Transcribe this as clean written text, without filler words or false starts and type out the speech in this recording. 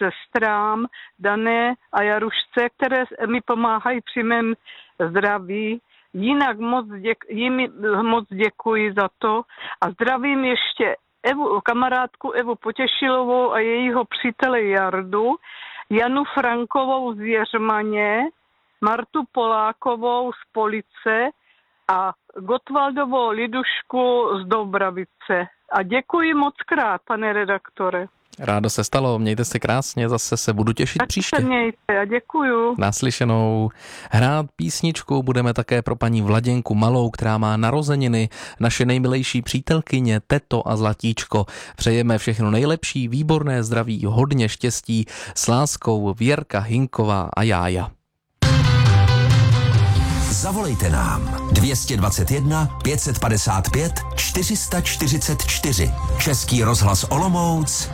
sestrám Dané a Jarušce, které mi pomáhají při mém zdraví. Jinak jim moc děkuji za to a zdravím ještě kamarádku Evu Potěšilovou a jejího přítele Jardu, Janu Frankovou z Jeřmaně, Martu Polákovou z Police a Gottwaldovou Lidušku z Dobravice. A děkuji moc krát, pane redaktore. Rádo se stalo, mějte se krásně, zase se budu těšit tak příště. Tak se mějte a děkuju. Naslyšenou. Hrát písničku budeme také pro paní Vladěnku Malou, která má narozeniny, naše nejmilejší přítelkyně Teto a Zlatíčko. Přejeme všechno nejlepší, výborné zdraví, hodně štěstí, s láskou Věrka Hinková a Jája. Zavolejte nám 221 555 444. Český rozhlas Olomouc